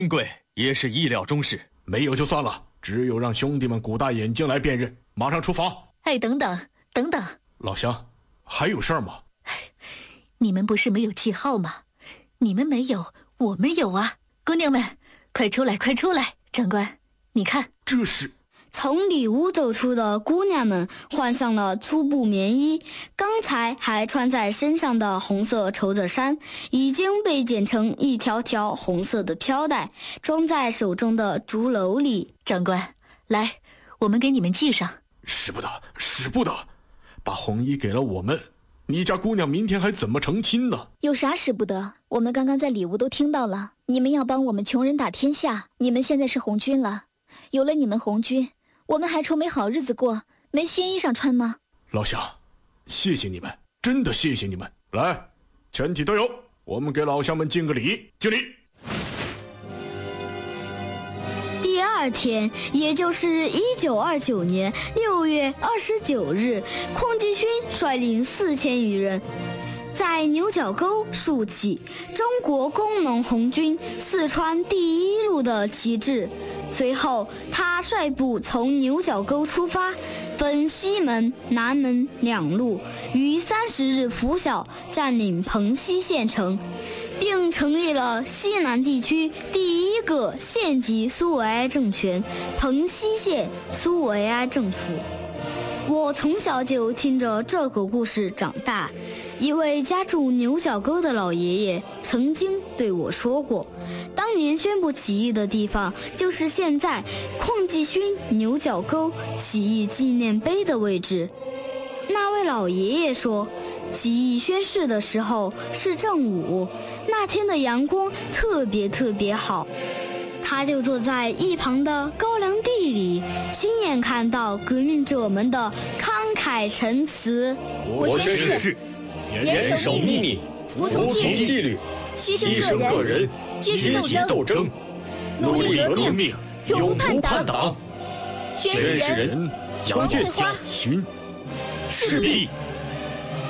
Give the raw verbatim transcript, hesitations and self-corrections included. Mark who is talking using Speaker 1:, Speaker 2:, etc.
Speaker 1: 贵也是意料中事。
Speaker 2: 没有就算了，只有让兄弟们鼓大眼睛来辨认，马上出发。
Speaker 3: 哎，等等等等，
Speaker 2: 老乡，还有事儿吗？
Speaker 3: 你们不是没有记号吗？你们没有，我们有啊！姑娘们，快出来，快出来！长官，你看，
Speaker 2: 这是。
Speaker 4: 从里屋走出的姑娘们换上了粗布棉衣，刚才还穿在身上的红色绸子衫已经被剪成一条条红色的飘带，装在手中的竹篓里。
Speaker 3: 长官，来，我们给你们系上。
Speaker 2: 使不得，使不得，把红衣给了我们，你家姑娘明天还怎么成亲呢？
Speaker 5: 有啥使不得？我们刚刚在里屋都听到了，你们要帮我们穷人打天下，你们现在是红军了，有了你们红军，我们还愁没好日子过，没新衣裳穿吗？
Speaker 2: 老乡，谢谢你们，真的谢谢你们。来，全体都有，我们给老乡们敬个礼，敬礼。
Speaker 4: 第二天，也就是一九二九年六月二十九日，邝继勋率领四千余人，在牛角沟竖起中国工农红军四川第一路的旗帜。随后，他率部从牛角沟出发，分西门、南门两路，于三十日拂晓占领蓬西县城，并成立了西南地区第一个县级苏维埃政权——蓬西县苏维埃政府。我从小就听着这个故事长大，一位家住牛角沟的老爷爷曾经对我说过，当年宣布起义的地方就是现在邝继勋牛角沟起义纪念碑的位置。那位老爷爷说，起义宣誓的时候是正午，那天的阳光特别特别好，他就坐在一旁的高粱地里，亲眼看到革命者们的慷慨陈词。
Speaker 5: 我宣誓
Speaker 1: 严守秘密，服从纪律，
Speaker 5: 牺
Speaker 1: 牺牲个人，
Speaker 5: 阶级
Speaker 1: 阶级斗争，努力革命，永不叛党。
Speaker 5: 宣
Speaker 1: 誓人
Speaker 5: 人
Speaker 1: 杨建
Speaker 5: 花
Speaker 1: 勋，势必